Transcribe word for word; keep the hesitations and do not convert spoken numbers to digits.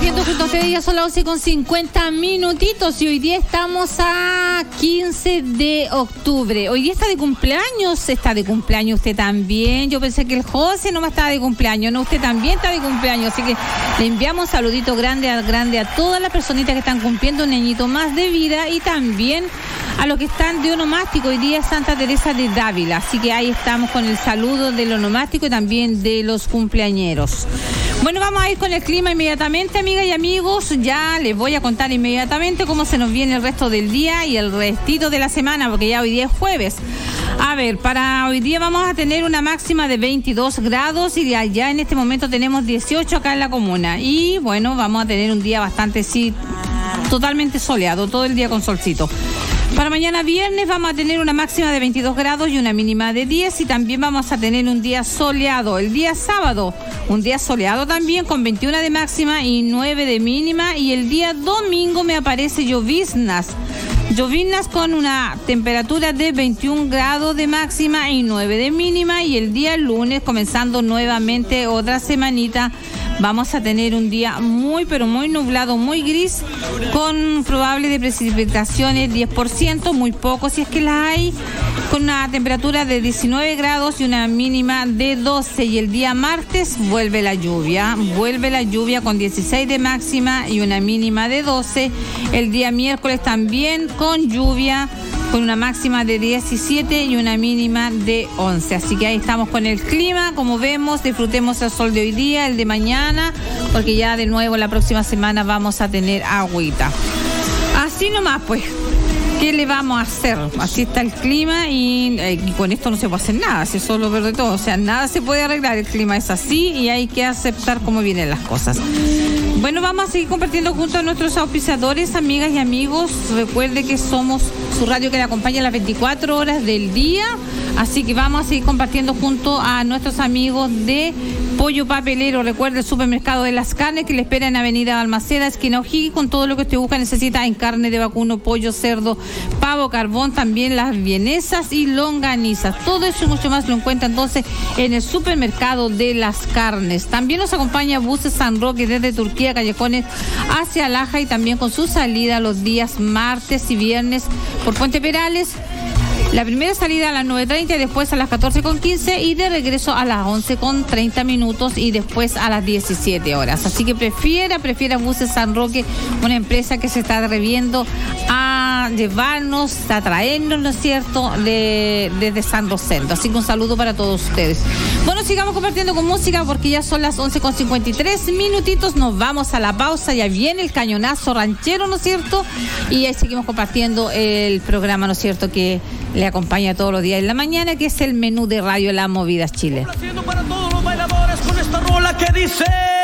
compartiendo junto a ustedes, ya son las once con cincuenta minutitos y hoy día estamos a quince de octubre. Hoy día está de cumpleaños, está de cumpleaños usted también. Yo pensé que el José nomás estaba de cumpleaños, no, usted también está de cumpleaños, así que le enviamos un saludito grande a, grande a todas las personitas que están cumpliendo un añito más de vida y también a los que están de onomástico. Hoy día es Santa Teresa de Dávila, así que ahí estamos con el saludo del onomástico y también de los cumpleañeros. Bueno, vamos a ir con el clima inmediatamente, amigas y amigos. Ya les voy a contar inmediatamente cómo se nos viene el resto del día y el restito de la semana, porque ya hoy día es jueves. A ver, para hoy día vamos a tener una máxima de veintidós grados y ya en este momento tenemos dieciocho acá en la comuna. Y bueno, vamos a tener un día bastante, sí, totalmente soleado, todo el día con solcito. Para mañana viernes vamos a tener una máxima de veintidós grados y una mínima de diez y también vamos a tener un día soleado. El día sábado, un día soleado también con veintiuno de máxima y nueve de mínima, y el día domingo me aparece lloviznas. Lloviznas con una temperatura de veintiún grados de máxima y nueve de mínima, y el día lunes, comenzando nuevamente otra semanita, vamos a tener un día muy pero muy nublado, muy gris, con probable de precipitaciones diez por ciento, muy poco si es que las hay, con una temperatura de diecinueve grados y una mínima de doce. Y el día martes vuelve la lluvia, vuelve la lluvia con dieciséis de máxima y una mínima de doce. El día miércoles también con lluvia, con una máxima de diecisiete y una mínima de once. Así que ahí estamos con el clima. Como vemos, disfrutemos el sol de hoy día, el de mañana, porque ya de nuevo la próxima semana vamos a tener agüita. Así nomás, pues, ¿qué le vamos a hacer? Así está el clima y, eh, y con esto no se puede hacer nada, si eso es lo peor de todo. O sea, nada se puede arreglar, el clima es así y hay que aceptar cómo vienen las cosas. Bueno, vamos a seguir compartiendo junto a nuestros auspiciadores, amigas y amigos. Recuerde que somos su radio que le acompaña las veinticuatro horas del día, así que vamos a seguir compartiendo junto a nuestros amigos de Pollo Papelero. Recuerde el supermercado de las carnes que le espera en Avenida Balmaceda, esquina O'Higgins, con todo lo que usted busca, necesita en carne de vacuno, pollo, cerdo, pavo, carbón, también las vienesas y longanizas. Todo eso y mucho más lo encuentra entonces en el supermercado de las carnes. También nos acompaña Buses San Roque desde Turquía, callejones hacia Laja, y también con su salida los días martes y viernes por Puente Perales. La primera salida a las nueve treinta y después a las catorce con quince y de regreso a las once con treinta minutos y después a las diecisiete horas. Así que prefiera, prefiera Buses San Roque, una empresa que se está atreviendo a llevarnos, a traernos, ¿no es cierto?, de, desde San Rosendo. Así que un saludo para todos ustedes. Bueno, sigamos compartiendo con música porque ya son las once con cincuenta y tres minutitos. Nos vamos a la pausa, ya viene el cañonazo ranchero, ¿no es cierto? Y ahí seguimos compartiendo el programa, ¿no es cierto?, que le acompaña todos los días en la mañana, que es el menú de Radio La Movida Chile. Haciendo para todos los bailadores con esta rola que dice...